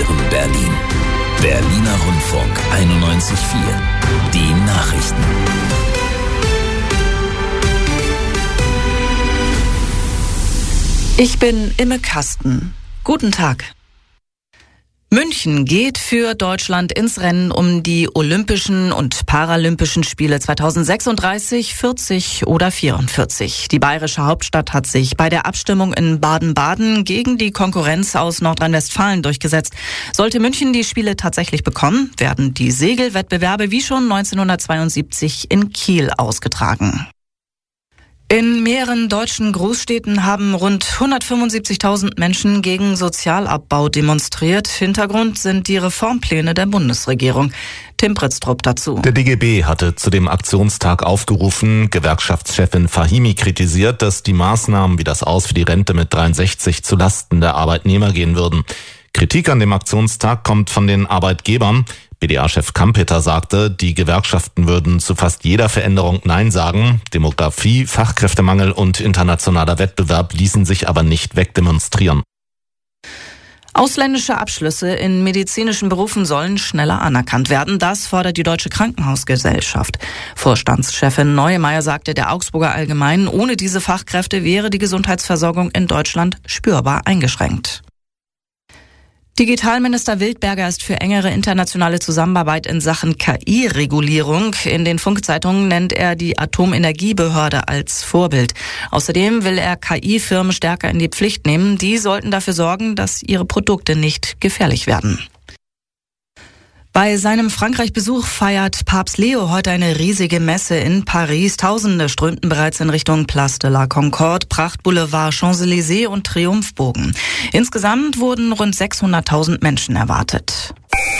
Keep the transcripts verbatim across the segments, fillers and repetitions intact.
präsentieren Berlin. Berliner Rundfunk einundneunzig Komma vier. Die Nachrichten. Ich bin Imme Kasten. Guten Tag. München geht für Deutschland ins Rennen um die Olympischen und Paralympischen Spiele zweitausendsechsunddreißig, vierzig oder vierundvierzig. Die bayerische Hauptstadt hat sich bei der Abstimmung in Baden-Baden gegen die Konkurrenz aus Nordrhein-Westfalen durchgesetzt. Sollte München die Spiele tatsächlich bekommen, werden die Segelwettbewerbe wie schon neunzehnhundertzweiundsiebzig in Kiel ausgetragen. In mehreren deutschen Großstädten haben rund hundertfünfundsiebzigtausend Menschen gegen Sozialabbau demonstriert. Hintergrund sind die Reformpläne der Bundesregierung. Tim Pritztrup dazu. Der D G B hatte zu dem Aktionstag aufgerufen. Gewerkschaftschefin Fahimi kritisiert, dass die Maßnahmen wie das Aus für die Rente mit dreiundsechzig zu Lasten der Arbeitnehmer gehen würden. Kritik an dem Aktionstag kommt von den Arbeitgebern. B D A-Chef Kampeter sagte, die Gewerkschaften würden zu fast jeder Veränderung Nein sagen. Demografie, Fachkräftemangel und internationaler Wettbewerb ließen sich aber nicht wegdemonstrieren. Ausländische Abschlüsse in medizinischen Berufen sollen schneller anerkannt werden. Das fordert die Deutsche Krankenhausgesellschaft. Vorstandschefin Neumeyer sagte der Augsburger Allgemeinen, ohne diese Fachkräfte wäre die Gesundheitsversorgung in Deutschland spürbar eingeschränkt. Digitalminister Wildberger ist für engere internationale Zusammenarbeit in Sachen K I-Regulierung. In den Funkzeitungen nennt er die Atomenergiebehörde als Vorbild. Außerdem will er K I-Firmen stärker in die Pflicht nehmen. Die sollten dafür sorgen, dass ihre Produkte nicht gefährlich werden. Bei seinem Frankreich-Besuch feiert Papst Leo heute eine riesige Messe in Paris. Tausende strömten bereits in Richtung Place de la Concorde, Prachtboulevard, Champs-Élysées und Triumphbogen. Insgesamt wurden rund sechshunderttausend Menschen erwartet.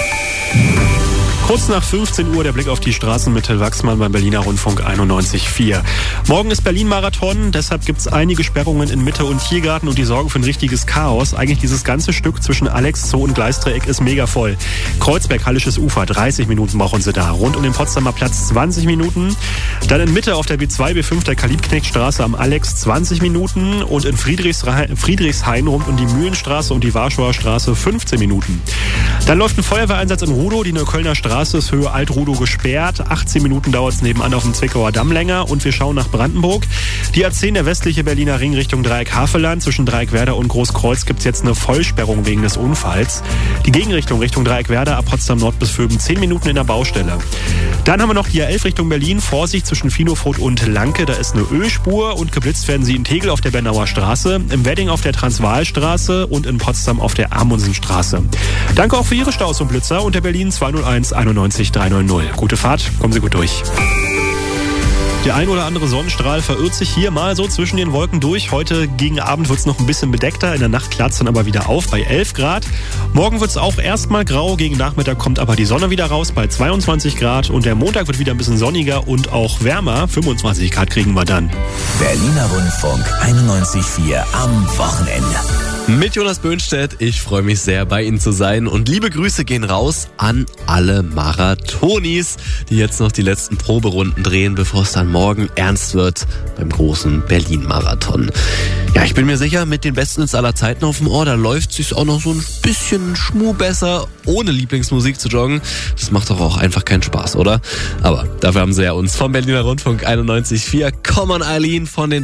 Kurz nach fünfzehn Uhr der Blick auf die Straßen mit Till Wachsmann beim Berliner Rundfunk einundneunzig Komma vier. Morgen ist Berlin-Marathon, deshalb gibt es einige Sperrungen in Mitte und Tiergarten und die sorgen für ein richtiges Chaos. Eigentlich dieses ganze Stück zwischen Alex Zoo und Gleisdreieck ist mega voll. Kreuzberg, Hallisches Ufer, dreißig Minuten brauchen sie da. Rund um den Potsdamer Platz zwanzig Minuten. Dann in Mitte auf der B zwei, B fünf der Karl-Liebknecht-Straße am Alex zwanzig Minuten. Und in Friedrichshain, Friedrichshain rund um die Mühlenstraße und die Warschauer Straße fünfzehn Minuten. Dann läuft ein Feuerwehreinsatz in Rudow, die Neuköllner Straße ist Höhe Alt-Rudow gesperrt. achtzehn Minuten dauert es nebenan auf dem Zwickauer Damm länger. Und wir schauen nach Brandenburg. Die A zehn, der westliche Berliner Ring Richtung Dreieck-Havelland. Zwischen Dreieckwerder und Großkreuz gibt es jetzt eine Vollsperrung wegen des Unfalls. Die Gegenrichtung Richtung Dreieckwerder ab Potsdam Nord bis Vöben zehn Minuten in der Baustelle. Dann haben wir noch die A elf Richtung Berlin. Vorsicht zwischen Finofroth und Lanke. Da ist eine Ölspur und geblitzt werden sie in Tegel auf der Bernauer Straße, im Wedding auf der Transvaalstraße und in Potsdam auf der Amundsenstraße. Danke auch für Ihre Staus und Blitzer unter Berlin zwei null eins einundneunzig dreihundert. Gute Fahrt, kommen Sie gut durch. Der ein oder andere Sonnenstrahl verirrt sich hier mal so zwischen den Wolken durch. Heute gegen Abend wird es noch ein bisschen bedeckter. In der Nacht klart es dann aber wieder auf bei elf Grad. Morgen wird es auch erstmal grau. Gegen Nachmittag kommt aber die Sonne wieder raus bei zweiundzwanzig Grad. Und der Montag wird wieder ein bisschen sonniger und auch wärmer. fünfundzwanzig Grad kriegen wir dann. Berliner Rundfunk einundneunzig Komma vier am Wochenende. Mit Jonas Böhnstedt, ich freue mich sehr, bei Ihnen zu sein. Und liebe Grüße gehen raus an alle Marathonis, die jetzt noch die letzten Proberunden drehen, bevor es dann morgen ernst wird beim großen Berlin-Marathon. Ja, ich bin mir sicher, mit den Bestens aller Zeiten auf dem Ohr, da läuft es sich auch noch so ein bisschen schmu besser, ohne Lieblingsmusik zu joggen. Das macht doch auch einfach keinen Spaß, oder? Aber dafür haben Sie ja uns vom Berliner Rundfunk einundneunzig Komma vier Common Eileen von den